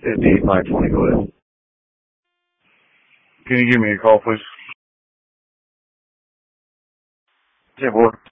It'd be 520, go ahead. Can you give me a call, please? 10-4.